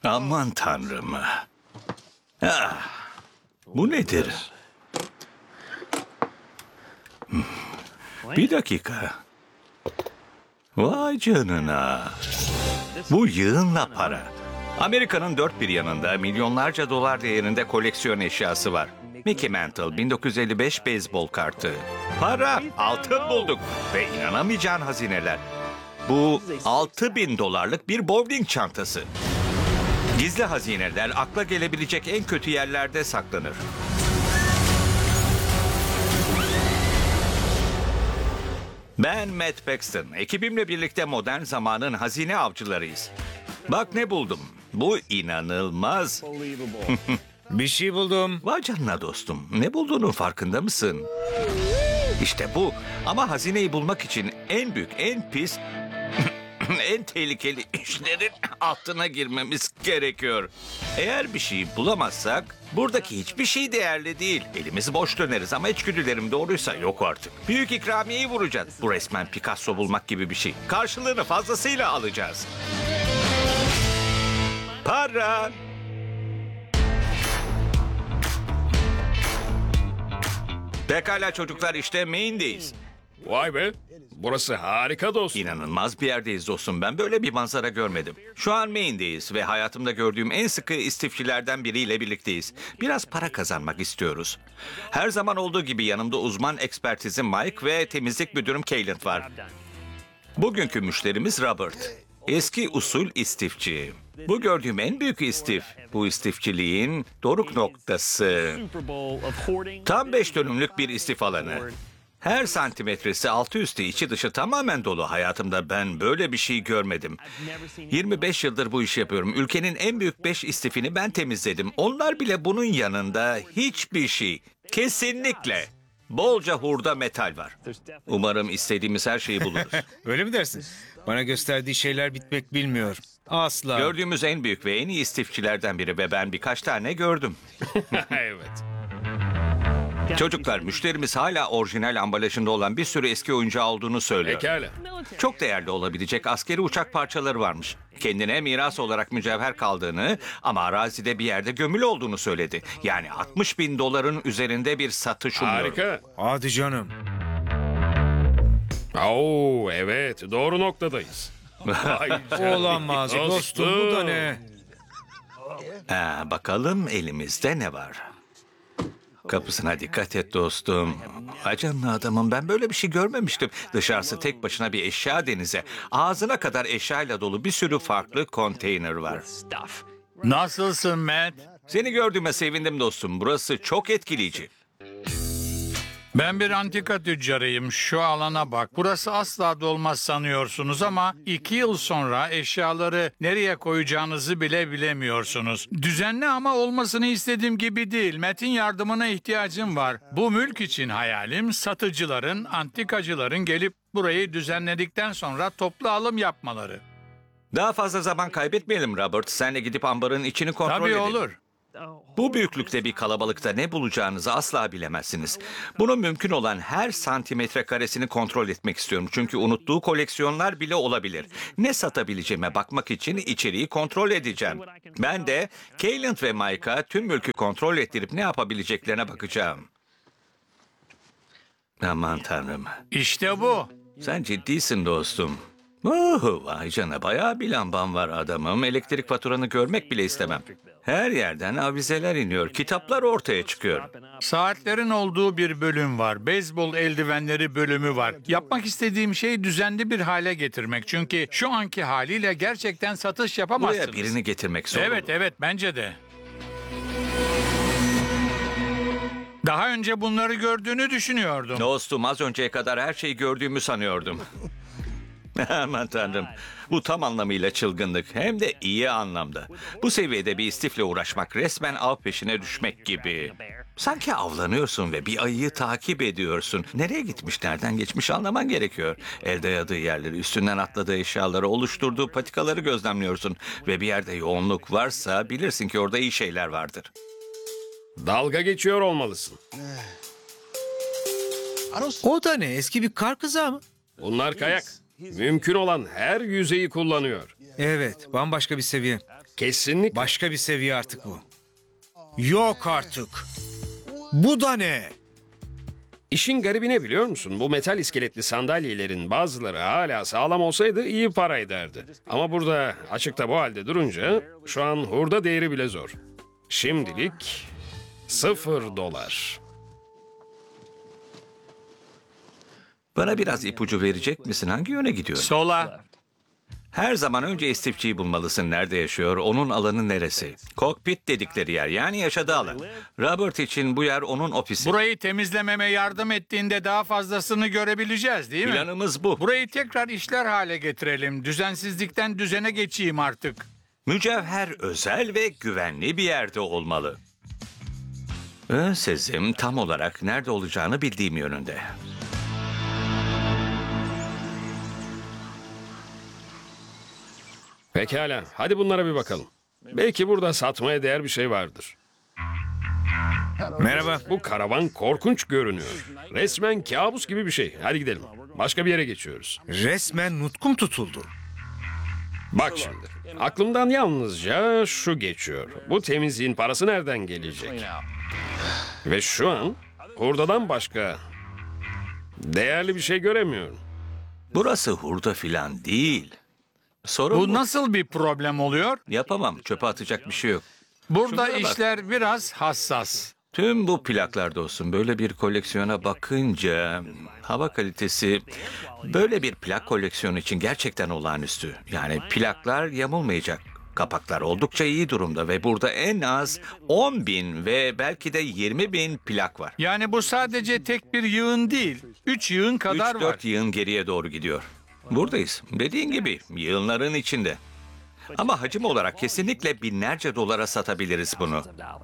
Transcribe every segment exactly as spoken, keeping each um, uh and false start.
Aman tanrım. Ah, bu nedir? Hmm, Bir dakika. Vay canına. Bu yığınla para. Amerika'nın dört bir yanında milyonlarca dolar değerinde koleksiyon eşyası var. Mickey Mantle bin dokuz yüz elli beş beyzbol kartı. Para, altın bulduk ve inanamayacağın hazineler. Bu altı bin dolarlık bir bowling çantası. Gizli hazineler akla gelebilecek en kötü yerlerde saklanır. Ben Matt Paxton. Ekibimle birlikte modern zamanın hazine avcılarıyız. Bak ne buldum. Bu inanılmaz. Bir şey buldum. Vay canına dostum. Ne bulduğunun farkında mısın? İşte bu. Ama hazineyi bulmak için en büyük, en pis, en tehlikeli işlerin altına girmemiz gerekiyor. Eğer bir şey bulamazsak buradaki hiçbir şey değerli değil. Elimiz boş döneriz ama içgüdülerim doğruysa yok artık. Büyük ikramiyeyi vuracağız. Bu resmen Picasso bulmak gibi bir şey. Karşılığını fazlasıyla alacağız. Para. Pekala çocuklar, işte Maine'deyiz. Vay be. Burası harika dostum. İnanılmaz bir yerdeyiz dostum. Ben böyle bir manzara görmedim. Şu an Maine'deyiz ve hayatımda gördüğüm en sıkı istifçilerden biriyle birlikteyiz. Biraz para kazanmak istiyoruz. Her zaman olduğu gibi yanımda uzman ekspertizim Mike ve temizlik müdürüm Caleb var. Bugünkü müşterimiz Robert. Eski usul istifçi. Bu gördüğüm en büyük istif. Bu istifçiliğin doruk noktası. Tam beş dönümlük bir istif alanı. Her santimetresi altı üstü içi dışı tamamen dolu. Hayatımda ben böyle bir şey görmedim. yirmi beş yıldır bu işi yapıyorum. Ülkenin en büyük beş istifini ben temizledim. Onlar bile bunun yanında hiçbir şey. Kesinlikle. Bolca hurda metal var. Umarım istediğimiz her şeyi buluruz. Öyle mi dersin? Bana gösterdiği şeyler bitmek bilmiyor. Asla. Gördüğümüz en büyük ve en iyi istifçilerden biri ve ben birkaç tane gördüm. Evet. Çocuklar, müşterimiz hala orijinal ambalajında olan bir sürü eski oyuncağı olduğunu söylüyor. Pekala. Çok değerli olabilecek askeri uçak parçaları varmış. Kendine miras olarak mücevher kaldığını ama arazide bir yerde gömülü olduğunu söyledi. Yani altmış bin doların üzerinde bir satış umuyor. Harika. Hadi canım. Oo evet, doğru noktadayız. Vay canına. Olamaz dostum, bu da ne? Ha, bakalım elimizde ne var? Kapısına dikkat et dostum. Ay canına adamım, ben böyle bir şey görmemiştim. Dışarısı tek başına bir eşya denize. Ağzına kadar eşyayla dolu bir sürü farklı konteyner var. Nasılsın Matt? Seni gördüğüme sevindim dostum. Burası çok etkileyici. Ben bir antika tüccarıyım. Şu alana bak. Burası asla dolmaz sanıyorsunuz ama iki yıl sonra eşyaları nereye koyacağınızı bile bilemiyorsunuz. Düzenli ama olmasını istediğim gibi değil. Matt'in yardımına ihtiyacım var. Bu mülk için hayalim satıcıların, antikacıların gelip burayı düzenledikten sonra toplu alım yapmaları. Daha fazla zaman kaybetmeyelim Robert. Senle gidip ambarın içini kontrol Tabii edelim. olur. Bu büyüklükte bir kalabalıkta ne bulacağınızı asla bilemezsiniz. Bunun mümkün olan her santimetre karesini kontrol etmek istiyorum. Çünkü unuttuğu koleksiyonlar bile olabilir. Ne satabileceğime bakmak için içeriği kontrol edeceğim. Ben de Caleb ve Mike'a tüm mülkü kontrol ettirip ne yapabileceklerine bakacağım. Aman tanrım. İşte bu. Sen ciddisin dostum. Oh, vay canına, bayağı bir lambam var adamım. Elektrik faturanı görmek bile istemem. Her yerden avizeler iniyor. Kitaplar ortaya çıkıyor. Saatlerin olduğu bir bölüm var. Beyzbol eldivenleri bölümü var. Yapmak istediğim şey düzenli bir hale getirmek. Çünkü şu anki haliyle gerçekten satış yapamazsınız. Buraya birini getirmek zor Evet olur. evet bence de. Daha önce bunları gördüğünü düşünüyordum. Dostum, az önceye kadar her şeyi gördüğümü sanıyordum. Aman tanrım. Bu tam anlamıyla çılgınlık. Hem de iyi anlamda. Bu seviyede bir istifle uğraşmak resmen av peşine düşmek gibi. Sanki avlanıyorsun ve bir ayıyı takip ediyorsun. Nereye gitmiş, nereden geçmiş anlaman gerekiyor. El dayadığı yerleri, üstünden atladığı eşyaları, oluşturduğu patikaları gözlemliyorsun. Ve bir yerde yoğunluk varsa bilirsin ki orada iyi şeyler vardır. Dalga geçiyor olmalısın. O da ne? Eski bir kar kızağı mı? Bunlar kayak. Mümkün olan her yüzeyi kullanıyor. Evet, bambaşka bir seviye. Kesinlikle. Başka bir seviye artık bu. Yok artık. Bu da ne? İşin garibi ne biliyor musun? Bu metal iskeletli sandalyelerin bazıları hala sağlam olsaydı iyi para ederdi. Ama burada açıkta bu halde durunca şu an hurda değeri bile zor. Şimdilik sıfır dolar. Bana biraz ipucu verecek misin? Hangi yöne gidiyor? Sola. Her zaman önce istifçiyi bulmalısın. Nerede yaşıyor? Onun alanı neresi? Kokpit dedikleri yer. Yani yaşadığı alan. Robert için bu yer onun ofisi. Burayı temizlememe yardım ettiğinde daha fazlasını görebileceğiz değil mi? Planımız bu. Burayı tekrar işler hale getirelim. Düzensizlikten düzene geçeyim artık. Mücevher özel ve güvenli bir yerde olmalı. Ön sezim tam olarak nerede olacağını bildiğim yönünde. Pekala, hadi bunlara bir bakalım. Belki burada satmaya değer bir şey vardır. Merhaba. Bu karavan korkunç görünüyor. Resmen kabus gibi bir şey. Hadi gidelim. Başka bir yere geçiyoruz. Resmen nutkum tutuldu. Bak şimdi. Aklımdan yalnızca şu geçiyor. Bu temizliğin parası nereden gelecek? Ve şu an hurdadan başka değerli bir şey göremiyorum. Burası hurda filan değil. Sorun Bu bu. nasıl bir problem oluyor? Yapamam. Çöpe atacak bir şey yok. Burada Şunlara bak. işler biraz hassas. Tüm bu plaklar dostum böyle bir koleksiyona bakınca hava kalitesi böyle bir plak koleksiyonu için gerçekten olağanüstü. Yani plaklar yamulmayacak. Kapaklar oldukça iyi durumda ve burada en az on bin ve belki de yirmi bin plak var. Yani bu sadece tek bir yığın değil. Üç yığın kadar üç var. dört yığın geriye doğru gidiyor. Buradayız. Dediğin gibi yığınların içinde. Ama hacim olarak kesinlikle binlerce dolara satabiliriz bunu.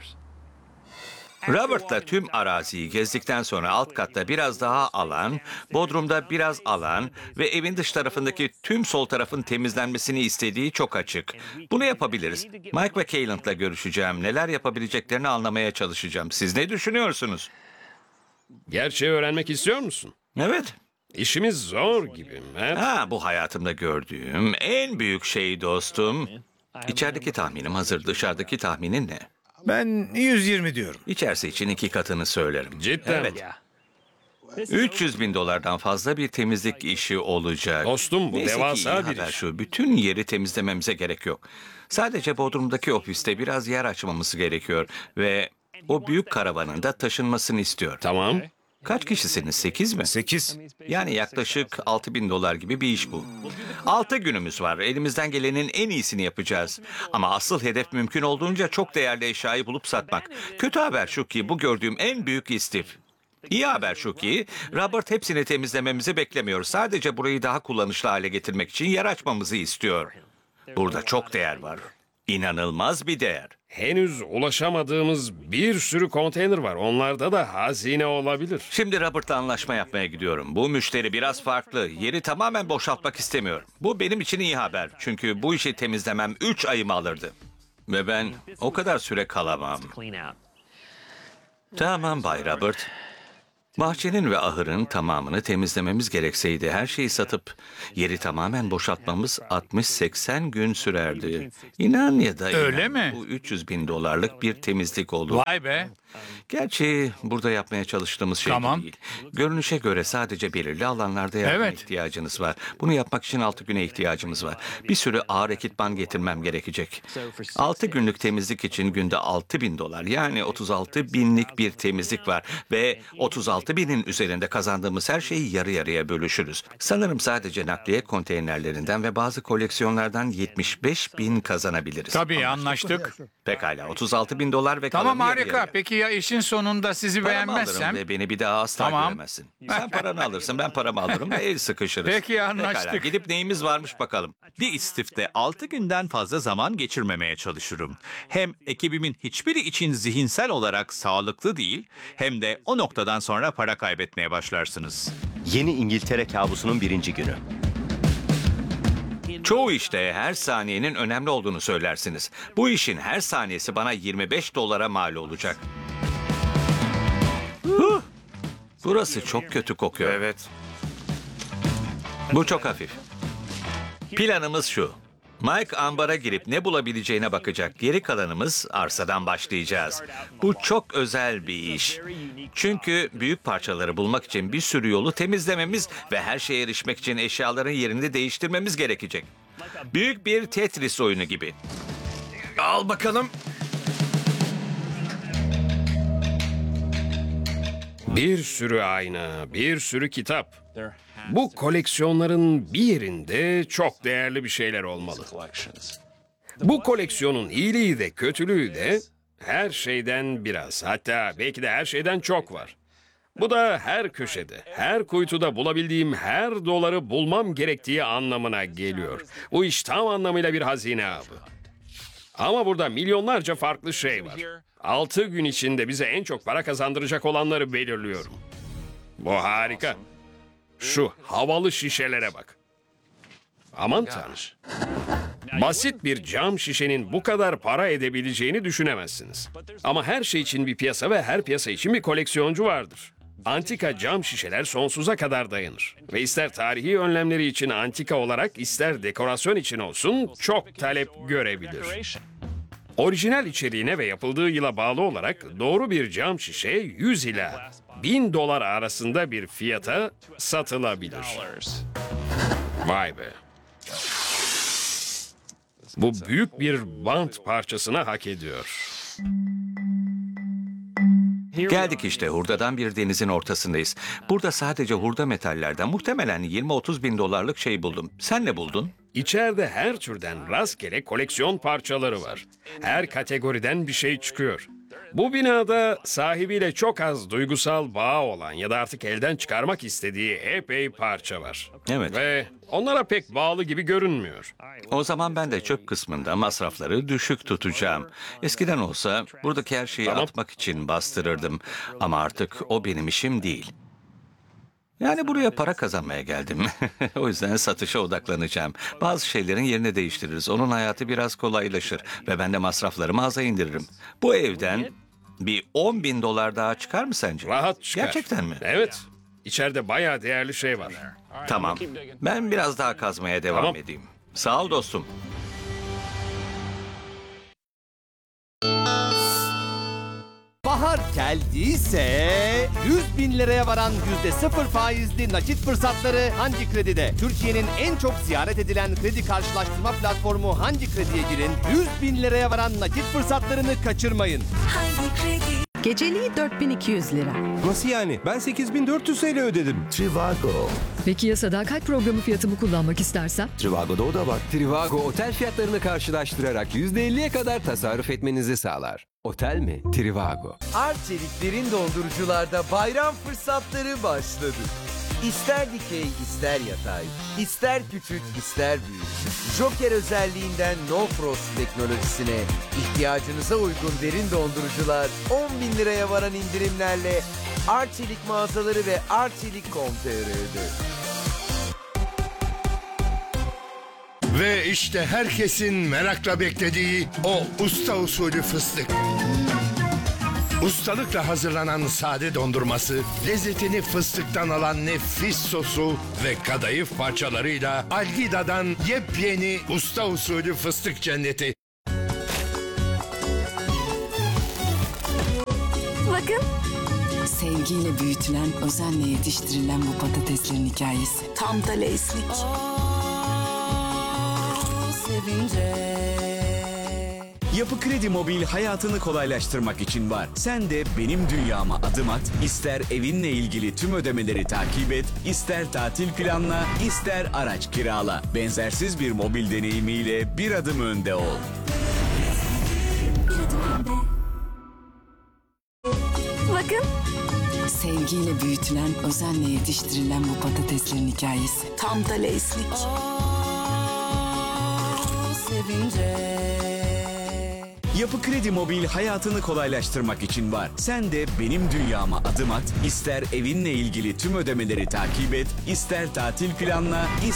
Robert'la tüm araziyi gezdikten sonra alt katta biraz daha alan, bodrumda biraz alan ve evin dış tarafındaki tüm sol tarafın temizlenmesini istediği çok açık. Bunu yapabiliriz. Mike ve Cayland'la görüşeceğim. Neler yapabileceklerini anlamaya çalışacağım. Siz ne düşünüyorsunuz? Gerçeği öğrenmek istiyor musun? Evet. İşimiz zor gibi Mert. Ha, bu hayatımda gördüğüm en büyük şey dostum. İçerideki tahminim hazır. Dışarıdaki tahminin ne? Ben yüz yirmi diyorum. İçerisi için iki katını söylerim. Cidden. Evet. üç yüz bin dolardan fazla bir temizlik işi olacak. Dostum, bu Neyse ki devasa iyi bir haber iş. şu. Bütün yeri temizlememize gerek yok. Sadece Bodrum'daki ofiste biraz yer açmamız gerekiyor. Ve o büyük karavanın da taşınmasını istiyor. Tamam. Kaç kişisiniz? Sekiz mi? Sekiz. Yani yaklaşık altı bin dolar gibi bir iş bu. Altı günümüz var. Elimizden gelenin en iyisini yapacağız. Ama asıl hedef mümkün olduğunca çok değerli eşyayı bulup satmak. Kötü haber şu ki bu gördüğüm en büyük istif. İyi haber şu ki Robert hepsini temizlememizi beklemiyor. Sadece burayı daha kullanışlı hale getirmek için yer açmamızı istiyor. Burada çok değer var. İnanılmaz bir değer. Henüz ulaşamadığımız bir sürü konteyner var. Onlarda da hazine olabilir. Şimdi Robert'la anlaşma yapmaya gidiyorum. Bu müşteri biraz farklı. Yeri tamamen boşaltmak istemiyor. Bu benim için iyi haber. Çünkü bu işi temizlemem üç ayımı alırdı. Ve ben o kadar süre kalamam. Tamam Bay Robert. Bahçenin ve ahırın tamamını temizlememiz gerekseydi her şeyi satıp yeri tamamen boşaltmamız altmış seksen gün sürerdi. İnan ya da inan, Öyle mi? bu üç yüz bin dolarlık bir temizlik olur. Vay be. Gerçi burada yapmaya çalıştığımız şey Tamam. değil. Görünüşe göre sadece belirli alanlarda yardıma Evet. ihtiyacınız var. Bunu yapmak için altı güne ihtiyacımız var. Bir sürü ağır ekipman getirmem gerekecek. Altı günlük temizlik için günde altı bin dolar. Yani otuz altı binlik bir temizlik var. Ve otuz altı binin üzerinde kazandığımız her şeyi yarı yarıya bölüşürüz. Sanırım sadece nakliye konteynerlerinden ve bazı koleksiyonlardan yetmiş beş bin kazanabiliriz. Tabii anlaştık. Pekala otuz altı bin dolar ve Tamam kalanı yarı harika. yarıya. Peki ya işin sonunda sizi Paramı beğenmezsem? alırım ve beni bir daha asla Tamam. göremezsin. Sen paranı alırsın, ben paramı alırım ve el sıkışırız. Peki, anlaştık. Pekala, gidip neyimiz varmış bakalım. Bir istifte altı günden fazla zaman geçirmemeye çalışırım. Hem ekibimin hiçbiri için zihinsel olarak sağlıklı değil, hem de o noktadan sonra para kaybetmeye başlarsınız. Yeni İngiltere kabusunun birinci günü. Çoğu işte her saniyenin önemli olduğunu söylersiniz. Bu işin her saniyesi bana yirmi beş dolara mal olacak. Huh! Burası çok kötü kokuyor. Evet. Bu çok hafif. Planımız şu. Mike ambara girip ne bulabileceğine bakacak. Geri kalanımız arsadan başlayacağız. Bu çok özel bir iş. Çünkü büyük parçaları bulmak için bir sürü yolu temizlememiz ve her şeye erişmek için eşyaların yerini değiştirmemiz gerekecek. Büyük bir Tetris oyunu gibi. Al bakalım. Bir sürü ayna, bir sürü kitap. Bu koleksiyonların bir yerinde çok değerli bir şeyler olmalı. Bu koleksiyonun iyiliği de kötülüğü de her şeyden biraz, hatta belki de her şeyden çok var. Bu da her köşede, her kuytuda bulabildiğim her doları bulmam gerektiği anlamına geliyor. Bu iş tam anlamıyla bir hazine avı. Ama burada milyonlarca farklı şey var. Altı gün içinde bize en çok para kazandıracak olanları belirliyorum. Bu harika. Şu havalı şişelere bak. Aman tanrım. Basit bir cam şişenin bu kadar para edebileceğini düşünemezsiniz. Ama her şey için bir piyasa ve her piyasa için bir koleksiyoncu vardır. Antika cam şişeler sonsuza kadar dayanır. Ve ister tarihi önlemleri için antika olarak ister dekorasyon için olsun çok talep görebilir. Orijinal içeriğine ve yapıldığı yıla bağlı olarak doğru bir cam şişe yüz ila bin dolar arasında bir fiyata satılabilir. Vay be. Bu büyük bir bant parçasına hak ediyor. Geldik işte, hurdadan bir denizin ortasındayız. Burada sadece hurda metallerden muhtemelen yirmi otuz bin dolarlık şey buldum. Sen ne buldun? İçeride her türden rastgele koleksiyon parçaları var. Her kategoriden bir şey çıkıyor. Bu binada sahibiyle çok az duygusal bağı olan ya da artık elden çıkarmak istediği epey parça var. Evet. Ve onlara pek bağlı gibi görünmüyor. O zaman ben de çöp kısmında masrafları düşük tutacağım. Eskiden olsa buradaki her şeyi Tamam. atmak için bastırırdım. Ama artık o benim işim değil. Yani buraya para kazanmaya geldim. O yüzden satışa odaklanacağım. Bazı şeylerin yerini değiştiririz. Onun hayatı biraz kolaylaşır ve ben de masraflarımı aza indiririm. Bu evden bir on bin dolar daha çıkar mı sence? Rahat çıkar. Gerçekten mi? Evet. İçeride bayağı değerli şey var. Tamam. Ben biraz daha kazmaya devam Tamam. edeyim. Sağ ol dostum. Bahar geldiyse yüz bin liraya varan yüzde sıfır faizli nakit fırsatları Hangi Kredi'de. Türkiye'nin en çok ziyaret edilen kredi karşılaştırma platformu Hangi Kredi'ye girin. yüz bin liraya varan nakit fırsatlarını kaçırmayın. Geceliği dört bin iki yüz lira. Nasıl yani? Ben sekiz bin dört yüz TL ödedim. Trivago. Peki ya sadakat programı fiyatımı kullanmak istersem? Trivago'da o da var. Trivago otel fiyatlarını karşılaştırarak yüzde elliye kadar tasarruf etmenizi sağlar. Otel mi? Trivago. Arçelik derin dondurucularda bayram fırsatları başladı. İster dikey, ister yatay, ister küçük, ister büyük. Joker özelliğinden No Frost teknolojisine ihtiyacınıza uygun derin dondurucular on bin liraya varan indirimlerle Arçelik mağazaları ve arçelik nokta com nokta tr'de. Ve işte herkesin merakla beklediği o usta usulü fıstık. Ustalıkla hazırlanan sade dondurması, lezzetini fıstıktan alan nefis sosu ve kadayıf parçalarıyla Algida'dan yepyeni usta usulü fıstık cenneti. Bakın. Sevgiyle büyütülen, özenle yetiştirilen bu patateslerin hikayesi. Tam da Leyslik. Sevince. Yapı Kredi Mobil hayatını kolaylaştırmak için var. Sen de benim dünyama adım at, ister evinle ilgili tüm ödemeleri takip et, ister tatil planla, ister araç kirala. Benzersiz bir mobil deneyimiyle bir adım önde ol. Bakın. Sevgiyle büyütülen, özenle yetiştirilen bu patateslerin hikayesi. Tam da Leyslik. Sevince. Yapı Kredi Mobil hayatını kolaylaştırmak için var. Sen de benim dünyama adım at, ister evinle ilgili tüm ödemeleri takip et, ister tatil planla, ister